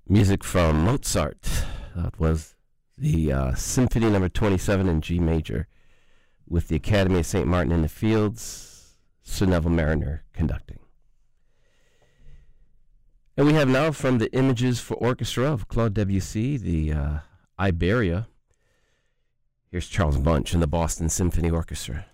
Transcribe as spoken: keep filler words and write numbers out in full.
Music from Mozart. That was the uh, Symphony Number twenty-seven in G major, with the Academy of Saint Martin in the Fields, Sir Neville Mariner conducting. And we have now from the Images for Orchestra of Claude Debussy, the uh, Iberia. Here's Charles Bunch and the Boston Symphony Orchestra.